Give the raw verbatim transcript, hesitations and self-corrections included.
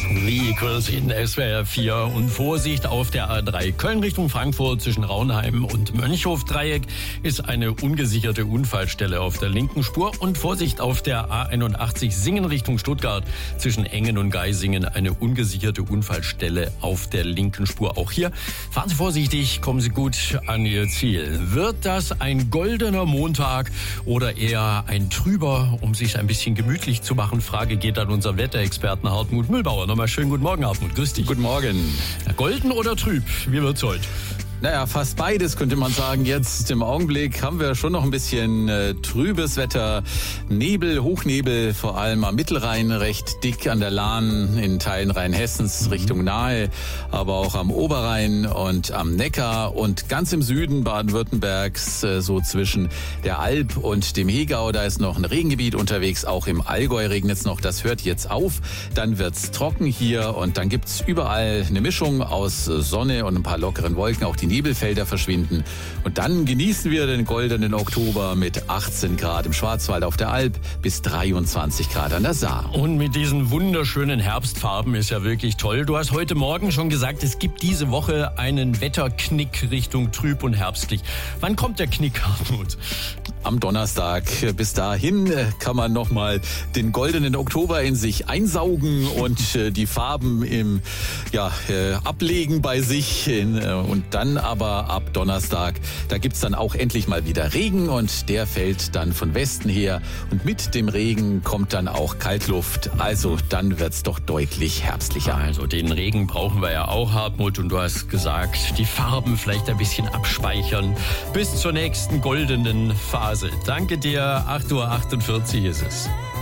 Vehicles in S W R vier und Vorsicht auf der A drei Köln Richtung Frankfurt zwischen Raunheim und Mönchhof-Dreieck ist eine ungesicherte Unfallstelle auf der linken Spur und Vorsicht auf der A einundachtzig Singen Richtung Stuttgart zwischen Engen und Geisingen eine ungesicherte Unfallstelle auf der linken Spur. Auch hier fahren Sie vorsichtig, kommen Sie gut an Ihr Ziel. Wird das ein goldener Montag oder eher ein trüber, um sich ein bisschen gemütlich zu machen? Frage geht an unseren Wetterexperten Hartmut Mühlbauer. Nochmal schönen guten Morgen, Hartmut. Grüß dich. Guten Morgen. Golden oder trüb? Wie wird's heute? Naja, fast beides könnte man sagen. Jetzt im Augenblick haben wir schon noch ein bisschen äh, trübes Wetter. Nebel, Hochnebel, vor allem am Mittelrhein recht dick an der Lahn in Teilen Rheinhessens Richtung Nahe, aber auch am Oberrhein und am Neckar und ganz im Süden Baden-Württembergs, äh, so zwischen der Alb und dem Hegau. Da ist noch ein Regengebiet unterwegs. Auch im Allgäu regnet es noch. Das hört jetzt auf. Dann wird's trocken hier und dann gibt's überall eine Mischung aus Sonne und ein paar lockeren Wolken. Auch die Nebelfelder verschwinden. Und dann genießen wir den goldenen Oktober mit achtzehn Grad im Schwarzwald auf der Alb bis dreiundzwanzig Grad an der Saar. Und mit diesen wunderschönen Herbstfarben ist ja wirklich toll. Du hast heute Morgen schon gesagt, es gibt diese Woche einen Wetterknick Richtung trüb und herbstlich. Wann kommt der Knick, Hartmut? Am Donnerstag. Bis dahin kann man nochmal den goldenen Oktober in sich einsaugen und die Farben im, ja, ablegen bei sich. Und dann aber ab Donnerstag, da gibt's dann auch endlich mal wieder Regen und der fällt dann von Westen her. Und mit dem Regen kommt dann auch Kaltluft. Also dann wird's doch deutlich herbstlicher. Also den Regen brauchen wir ja auch, Hartmut. Und du hast gesagt, die Farben vielleicht ein bisschen abspeichern. Bis zur nächsten goldenen Phase. Danke dir, acht Uhr achtundvierzig ist es.